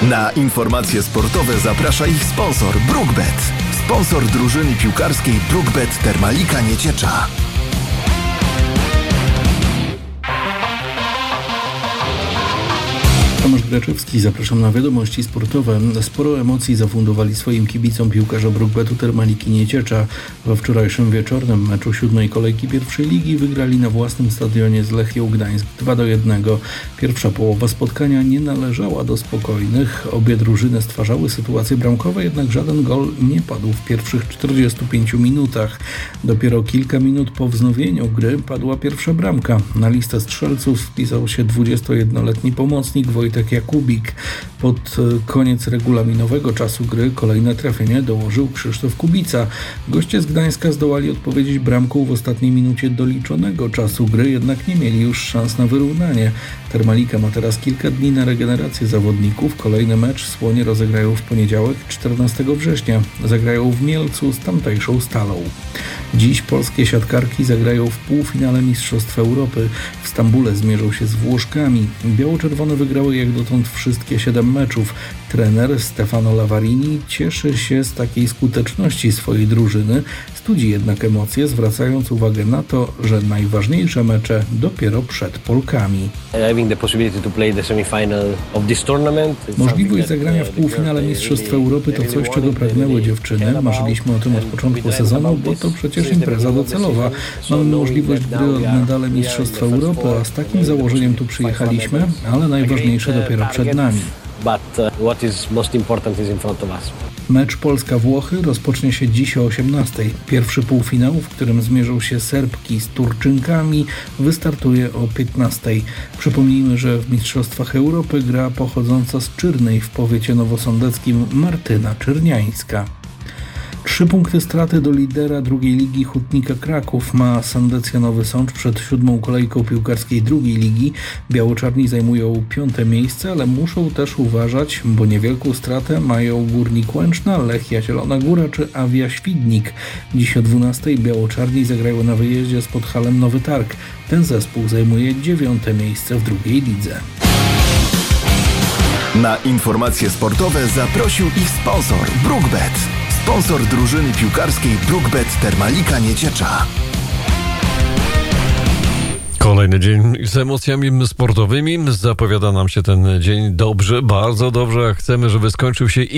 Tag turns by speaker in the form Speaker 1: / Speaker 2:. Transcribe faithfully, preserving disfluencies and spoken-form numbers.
Speaker 1: Na informacje sportowe zaprasza ich sponsor BrookBet. Sponsor drużyny piłkarskiej BrookBet Termalika Nieciecza.
Speaker 2: Tomasz Graczewski, zapraszam na wiadomości sportowe. Sporo emocji zafundowali swoim kibicom piłkarze BrookBetu Termaliki Nieciecza. We wczorajszym wieczornym meczu siódmej kolejki pierwszej ligi wygrali na własnym stadionie z Lechią Gdańsk dwa do jednego. Pierwsza połowa spotkania nie należała do spokojnych. Obie drużyny stwarzały sytuacje bramkowe, jednak żaden gol nie padł w pierwszych czterdziestu pięciu minutach. Dopiero kilka minut po wznowieniu gry padła pierwsza bramka. Na listę strzelców wpisał się dwudziestojednoletni pomocnik Wojtek Jakubik. Pod koniec regulaminowego czasu gry kolejne trafienie dołożył Krzysztof Kubica. Goście z Gdańska zdołali odpowiedzieć bramką w ostatniej minucie doliczonego czasu gry, jednak nie mieli już szans na wyrównanie. Termalika ma teraz kilka dni na regenerację zawodników. Kolejny mecz Słonie rozegrają w poniedziałek, czternastego września. Zagrają w Mielcu z tamtejszą Stalą. Dziś polskie siatkarki zagrają w półfinale Mistrzostw Europy. W Stambule zmierzą się z Włoszkami. Biało-czerwone wygrały jak dotąd wszystkie siedem meczów. Trener Stefano Lavarini cieszy się z takiej skuteczności swojej drużyny, studzi jednak emocje, zwracając uwagę na to, że najważniejsze mecze dopiero przed Polkami. Możliwość zagrania w półfinale Mistrzostw Europy to coś, czego pragnęły dziewczyny. Marzyliśmy o tym od początku sezonu, bo to przecież impreza docelowa. Mamy możliwość gry o medale Mistrzostw Europy, a z takim założeniem tu przyjechaliśmy, ale najważniejsze dopiero przed nami. Mecz Polska-Włochy rozpocznie się dziś o osiemnastej. Pierwszy półfinał, w którym zmierzą się Serbki z Turczynkami, wystartuje o piętnastej. Przypomnijmy, że w Mistrzostwach Europy gra pochodząca z Czyrnej w powiecie nowosądeckim Martyna Czyrniańska. Trzy punkty straty do lidera drugiej ligi Hutnika Kraków ma Sandecja Nowy Sącz przed siódmą kolejką piłkarskiej drugiej ligi. Biało-czarni zajmują piąte miejsce, ale muszą też uważać, bo niewielką stratę mają Górnik Łęczna, Lechia Zielona Góra czy Awia Świdnik. Dziś o dwunastej biało-czarni zagrają na wyjeździe z Podhalem Nowy Targ. Ten zespół zajmuje dziewiąte miejsce w drugiej lidze.
Speaker 1: Na informacje sportowe zaprosił ich sponsor BrookBet. Sponsor drużyny piłkarskiej BrookBet Termalika Nieciecza.
Speaker 3: Kolejny dzień z emocjami sportowymi. Zapowiada nam się ten dzień dobrze, bardzo dobrze. Chcemy, żeby skończył się